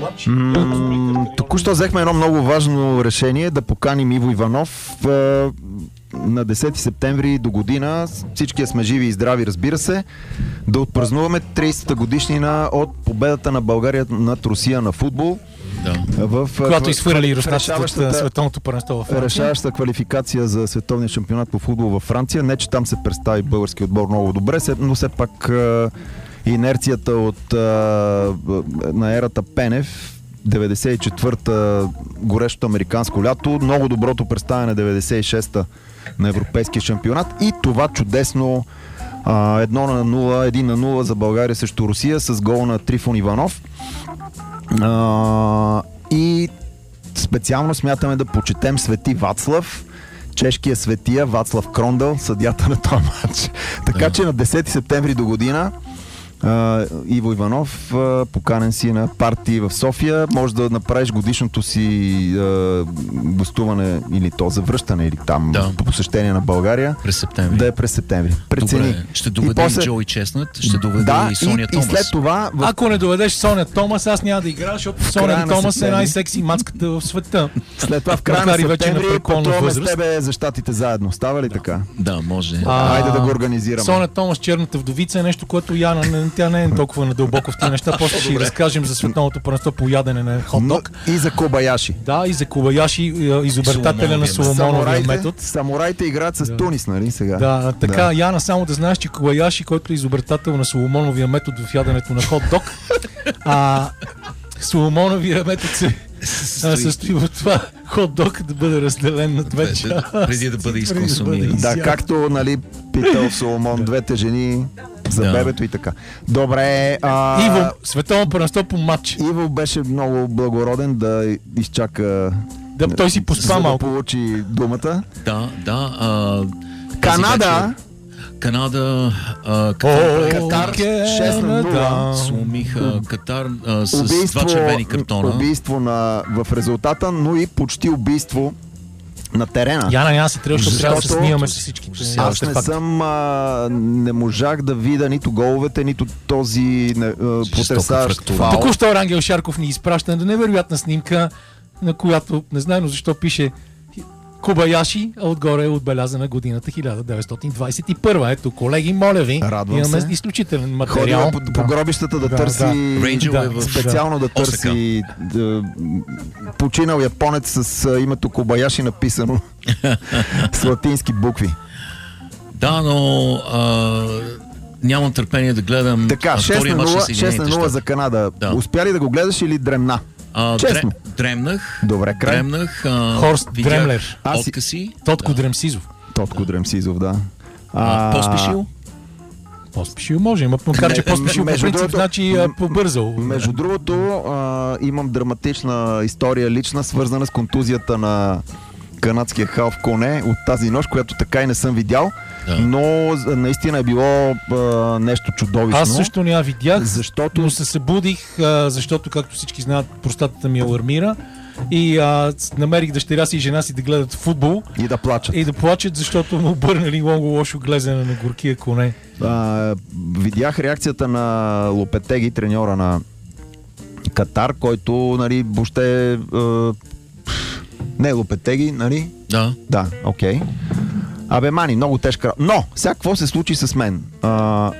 матч. Току-що взехме едно много важно решение да поканим Иво Иванов на 10 септември до година. Всички сме живи и здрави, разбира се, да отпразнуваме 30-та годишнина от победата на България над Русия на футбол. Да. Когато изхвърли руснаците от световното първенство във Франция. Решаваща квалификация за световния шампионат по футбол във Франция. Не, че там се представи български отбор много добре, но все пак инерцията на ерата Пенев, 94-та горещото американско лято, много доброто представяне 96-та на европейския шампионат и това чудесно 1-0 за България срещу Русия с гол на Трифон Иванов. И специално смятаме да почетем Свети Вацлав, чешкия светия Вацлав Крондъл, съдията на този матч. Така че на 10 септември до година Иво Иванов, поканен си на парти в София, може да направиш годишното си гостуване или то завръщане или там по посещение на България. През септември. Да е през септември. Добре, ще доведе и Джоуи Честнат, ще доведе и Соня Томас. И след това... Ако не доведеш Соня Томас, аз няма да играя, защото Соня Томас е най-секси мацката в света. След това в края на септември пътуваме с тебе за щатите заедно. Става ли така? Да, може. Хайде да го организираме. Соня Томас, черната вдовица е нещо, което Яна, тя не е толкова надълбоко в тези неща. После ще разкажем за световното първенство по ядене на хот-дог. И за Кобаяши. Да, и за Кобаяши, изобретателя на Соломоновия метод. Самураите играят с Тунис, нали сега? Да, така, Яна, само да знаеш, че Кобаяши, който е изобретател на Соломоновия метод в яденето на хот-дог, Соломоновия метод се състои в това хот-дог да бъде разделен на две части. Преди да бъде изконсумиран. Да, както, нали, питал Соломон двете жени за бебето и така. Добре. Иво, световно първенство по матч. Иво беше много благороден да изчака. Той си поспа малко. Да получи думата. Да. Канада, Катар 6-0 сломиха Катар с два червени картона. Убийство в резултата, но и почти убийство на терена. Яна, няма си трябва да се снимаме с всички. Аз не можах да видя нито головете, нито този потресаващ фаул. Току-що Рангел Шарков ни изпраща на невероятна снимка, на която не знам защо пише Кобаяши, а отгоре е отбелязана годината 1921. Ето, колеги, моля ви, имаме изключителен материал. Ходила по гробищата да търси, специално да търси починал японец с името Кобаяши написано с латински букви. Да, но нямам търпение да гледам втория мач на Съединените щати. 6-0 за Канада. Успя ли да го гледаш или дремна? Честно. Дремнах. Добре, край. Хорст Дремлер. Откъси. Тотко Дремсизов. Тотко Дремсизов, да. Поспешил? Поспешил може, макар че Поспешил по принцип значи побързал. Между другото, имам драматична история лична, свързана с контузията на канадския халф коне от тази нощ, която така и не съм видял, но наистина е било нещо чудовищно. Аз също не я видях, но се събудих, защото, както всички знаят, простатата ми алармира и намерих дъщеря си и жена си да гледат футбол. И да плачат. Защото му обърнали много лошо глезене на горкия коне. Видях реакцията на Лопетеги, треньора на Катар, който, нали, въобще не Лопетеги, нали? Да, окей. Абе, мани, много тежка. Но, сега какво се случи с мен?